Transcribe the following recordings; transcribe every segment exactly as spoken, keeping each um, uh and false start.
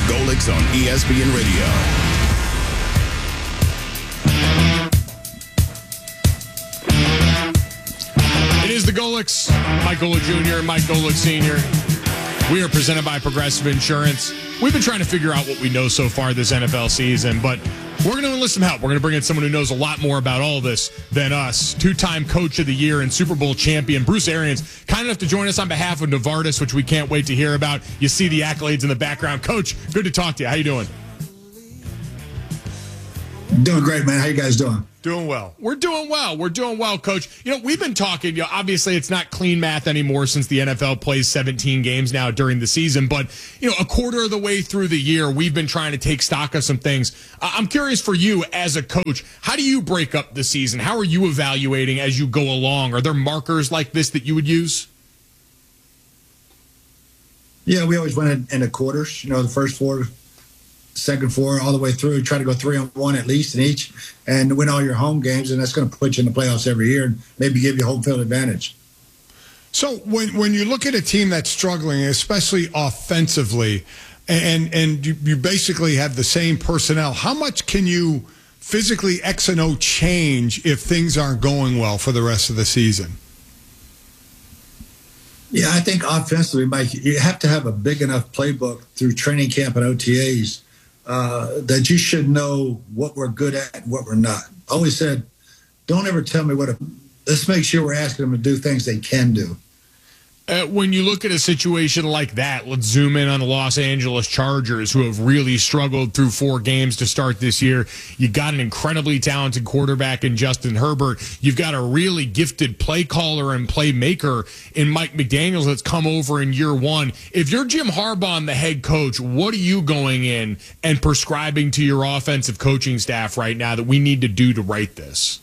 Golics on E S P N Radio. It is the Golics, Mike Golic Junior and Mike Golic Senior We are presented by Progressive Insurance. We've been trying to figure out what we know so far this N F L season, but we're going to enlist some help. We're going to bring in someone who knows a lot more about all this than us. Two-time Coach of the Year and Super Bowl champion Bruce Arians, kind enough to join us on behalf of Novartis, which we can't wait to hear about. You see the accolades in the background. Coach, good to talk to you. How you doing? Doing great, man. How you guys doing? Doing well. We're doing well. We're doing well, Coach. You know, we've been talking, you know, obviously it's not clean math anymore since the N F L plays seventeen games now during the season. But, you know, a quarter of the way through the year, we've been trying to take stock of some things. Uh, I'm curious for you as a coach, how do you break up the season? How are you evaluating as you go along? Are there markers like this that you would use? Yeah, we always went in, in the quarters, you know, the first four, second four, all the way through. Try to go three on one at least in each and win all your home games, and that's going to put you in the playoffs every year and maybe give you home field advantage. So when when you look at a team that's struggling, especially offensively, and and you, you basically have the same personnel, how much can you physically X and O change if things aren't going well for the rest of the season? Yeah, I think offensively, Mike, you have to have a big enough playbook through training camp and O T As uh, that you should know what we're good at and what we're not. I always said, don't ever tell me what a, let's make sure we're asking them to do things they can do. Uh, when you look at a situation like that, let's zoom in on the Los Angeles Chargers, who have really struggled through four games to start this year. You got an incredibly talented quarterback in Justin Herbert. You've got a really gifted play caller and playmaker in Mike McDaniels that's come over in year one. If you're Jim Harbaugh, the head coach, what are you going in and prescribing to your offensive coaching staff right now that we need to do to right this?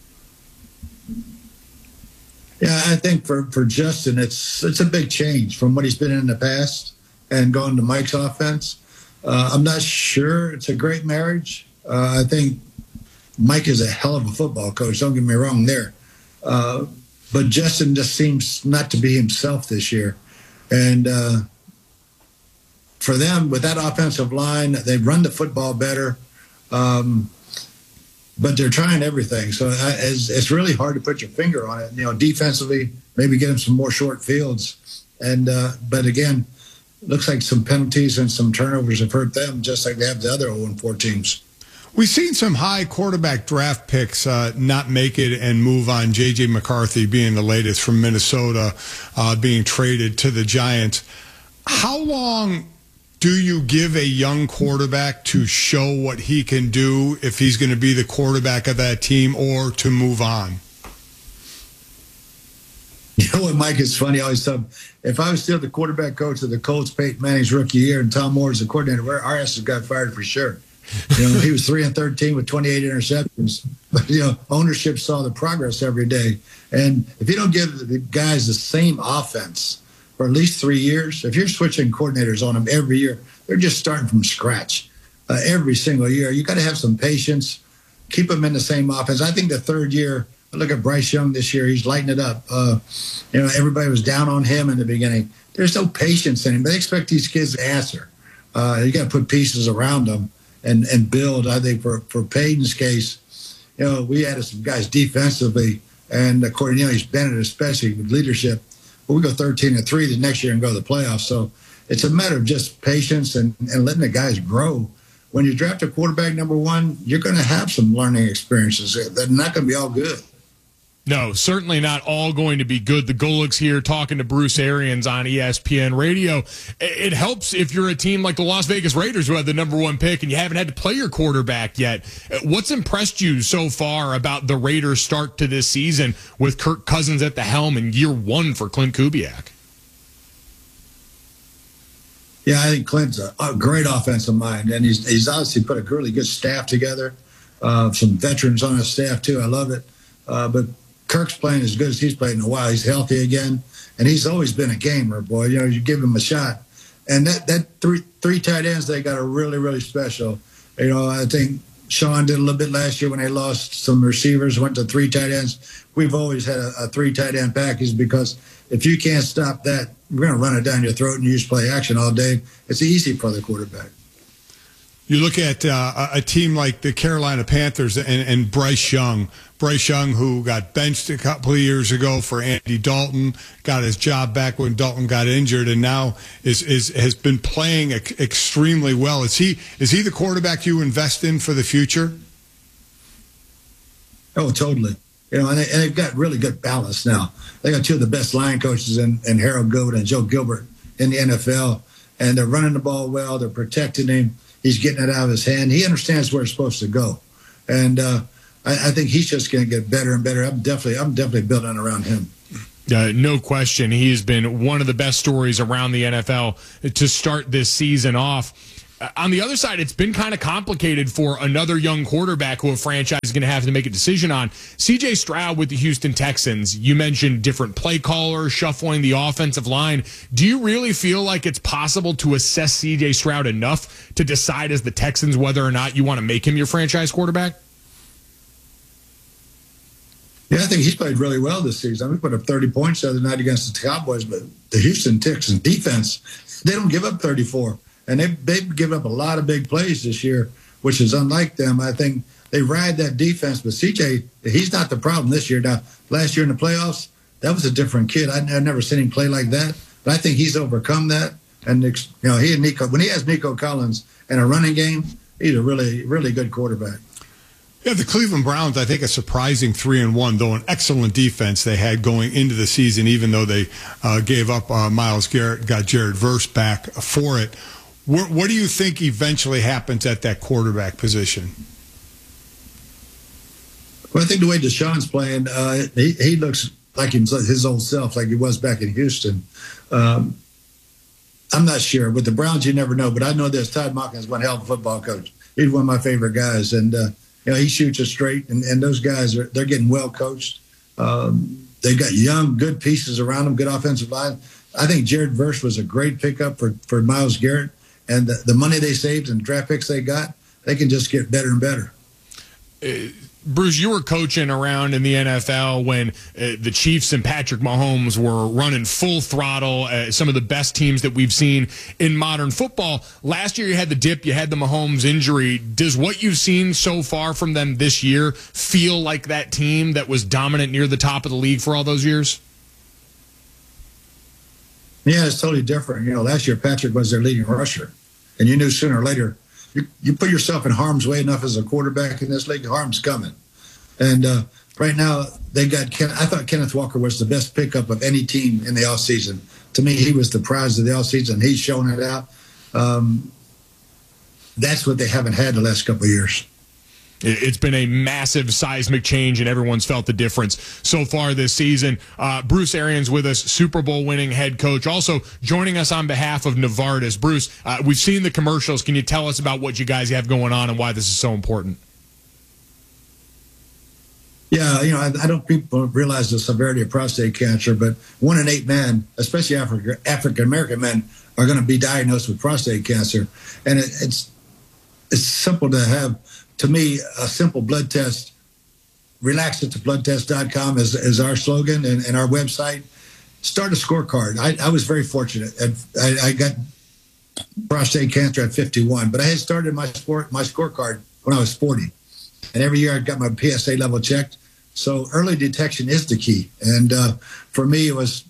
Yeah, I think for, for Justin, it's it's a big change from what he's been in the past and going to Mike's offense. Uh, I'm not sure it's a great marriage. Uh, I think Mike is a hell of a football coach. Don't get me wrong there. Uh, but Justin just seems not to be himself this year. And uh, for them, with that offensive line, they run the football better. Um But they're trying everything, so it's, it's really hard to put your finger on it. You know, defensively, maybe get them some more short fields, and uh, but again, looks like some penalties and some turnovers have hurt them, just like they have the other oh and four teams. We've seen some high quarterback draft picks uh, not make it and move on. J J McCarthy being the latest from Minnesota, uh, being traded to the Giants. How long do you give a young quarterback to show what he can do if he's going to be the quarterback of that team or to move on? You know what, Mike, is funny. I always tell him, if I was still the quarterback coach of the Colts, Peyton Manning's rookie year, and Tom Moore is the coordinator, our asses got fired for sure. You know, he was three and thirteen with twenty-eight interceptions. But, you know, ownership saw the progress every day. And if you don't give the guys the same offense for at least three years, if you're switching coordinators on them every year, they're just starting from scratch uh, every single year. You got to have some patience, keep them in the same offense. I think the third year, look at Bryce Young this year, he's lighting it up. Uh, you know, everybody was down on him in the beginning. There's no patience in him. They expect these kids to answer. Uh, you got to put pieces around them and, and build. I think for, for Peyton's case, you know, we added some guys defensively, and according, you know, he's Bennett, especially with leadership. We go thirteen and three the next year and go to the playoffs. So it's a matter of just patience and, and letting the guys grow. When you draft a quarterback number one, you're going to have some learning experiences. They're not going to be all good. No, certainly not all going to be good. The Golics here talking to Bruce Arians on E S P N Radio. It helps if you're a team like the Las Vegas Raiders who had the number one pick and you haven't had to play your quarterback yet. What's impressed you so far about the Raiders' start to this season with Kirk Cousins at the helm in year one for Clint Kubiak? Yeah, I think Clint's a, a great offensive mind, and he's, he's obviously put a really good staff together, uh, some veterans on his staff too. I love it. Uh, but Kirk's playing as good as he's played in a while. He's healthy again, and he's always been a gamer, boy. You know, you give him a shot. And that, that three three tight ends they got are really, really special. You know, I think Sean did a little bit last year when they lost some receivers, went to three tight ends. We've always had a, a three tight end package because if you can't stop that, we're going to run it down your throat and use play action all day. It's easy for the quarterback. You look at uh, a team like the Carolina Panthers and, and Bryce Young. Bryce Young, who got benched a couple of years ago for Andy Dalton, got his job back when Dalton got injured, and now is is has been playing ex- extremely well. Is he is he the quarterback you invest in for the future? Oh, totally. You know, and, they, and they've got really good balance now. They got two of the best line coaches in, in Harold Gould and Joe Gilbert in the N F L, and they're running the ball well. They're protecting him. He's getting it out of his hand. He understands where it's supposed to go, and uh, I, I think he's just going to get better and better. I'm definitely, I'm definitely building around him. Uh, no question, he has been one of the best stories around the N F L to start this season off. Uh, on the other side, it's been kind of complicated for another young quarterback who a franchise is going to have to make a decision on. C J Stroud with the Houston Texans. You mentioned different play callers, shuffling the offensive line. Do you really feel like it's possible to assess C J Stroud enough to decide as the Texans whether or not you want to make him your franchise quarterback? Yeah, I think he's played really well this season. I mean, he put up thirty points the other night against the Cowboys, but the Houston Texans defense, they don't give up thirty-four. And they've, they've given up a lot of big plays this year, which is unlike them. I think they ride that defense. But C J, he's not the problem this year. Now, last year in the playoffs, that was a different kid. I've never seen him play like that. But I think he's overcome that. And, you know, he and Nico, when he has Nico Collins in a running game, he's a really, really good quarterback. Yeah, the Cleveland Browns, I think, a surprising three and one, though an excellent defense they had going into the season, even though they uh, gave up uh, Myles Garrett, got Jared Verse back for it. What, what do you think eventually happens at that quarterback position? Well, I think the way Deshaun's playing, uh, he, he looks like his old self, like he was back in Houston. Um, I'm not sure. With the Browns, you never know. But I know this. Todd Monken's one hell of a football coach. He's one of my favorite guys. And, uh, you know, he shoots it straight. And, and those guys, are they're getting well coached. Um, they've got young, good pieces around them, good offensive line. I think Jared Verse was a great pickup for, for Myles Garrett. And the, the money they saved and the draft picks they got, they can just get better and better. Uh, Bruce, you were coaching around in the N F L when uh, the Chiefs and Patrick Mahomes were running full throttle, uh, some of the best teams that we've seen in modern football. Last year you had the dip, you had the Mahomes injury. Does what you've seen so far from them this year feel like that team that was dominant near the top of the league for all those years? Yeah, it's totally different. You know, last year Patrick was their leading rusher. And you knew sooner or later, you, you put yourself in harm's way enough as a quarterback in this league, harm's coming. And uh, right now, they got Ken, I thought Kenneth Walker was the best pickup of any team in the offseason. To me, he was the prize of the offseason. He's shown it out. Um, that's what they haven't had the last couple of years. It's been a massive seismic change, and everyone's felt the difference so far this season. Uh, Bruce Arians with us, Super Bowl winning head coach, also joining us on behalf of Novartis. Bruce, uh, we've seen the commercials. Can you tell us about what you guys have going on and why this is so important? Yeah, you know, I, I don't people realize the severity of prostate cancer, but one in eight men, especially African African American men, are going to be diagnosed with prostate cancer, and it, it's it's simple to have. To me, a simple blood test, relax it to blood test dot com is, is our slogan and, and our website. Start a scorecard. I, I was very fortunate. I, I got prostate cancer at fifty-one, but I had started my sport, my scorecard when I was forty. And every year I got my P S A level checked. So early detection is the key. And uh, for me, it was,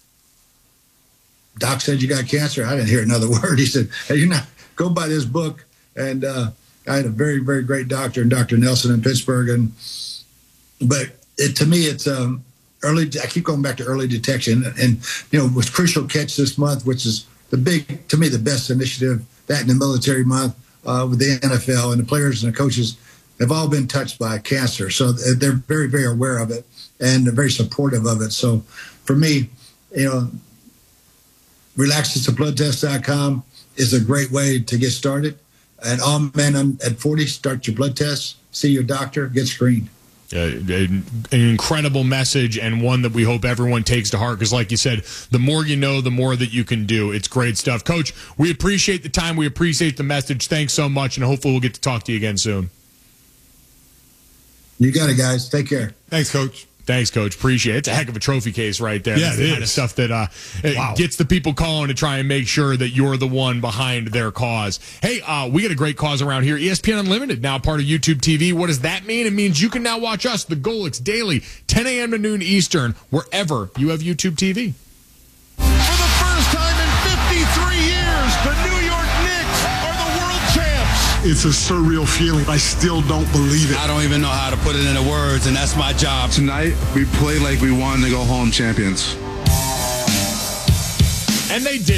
doc said you got cancer. I didn't hear another word. He said, hey, you're not, go buy this book. And, uh, I had a very, very great doctor, and Doctor Nelson in Pittsburgh. And but it, to me, it's um, early. I keep going back to early detection, and you know, with Crucial Catch this month, which is the big, to me, the best initiative. That in the military month uh, with the N F L and the players and the coaches have all been touched by cancer, so they're very, very aware of it and they're very supportive of it. So for me, you know, relax it to blood test dot com is a great way to get started. And all men at forty, start your blood tests, see your doctor, get screened. Uh, an incredible message, and one that we hope everyone takes to heart, because like you said, the more you know, the more that you can do. It's great stuff. Coach, we appreciate the time. We appreciate the message. Thanks so much, and hopefully we'll get to talk to you again soon. You got it, guys. Take care. Thanks, Coach. Thanks, Coach. Appreciate it. It's a heck of a trophy case right there. Yeah, That's it the kind of is. stuff that uh, it Wow. gets the people calling to try and make sure that you're the one behind their cause. Hey, uh, we got a great cause around here. E S P N Unlimited, now part of YouTube T V. What does that mean? It means you can now watch us, the Golix, daily, ten a.m. to noon Eastern, wherever you have YouTube T V. For the first time in fifty-three years, the New York Knicks are the world champs. It's a surreal feeling. I still don't believe it. I don't even know how to put it into words, and that's my job. Tonight, we played like we wanted to go home champions. And they did.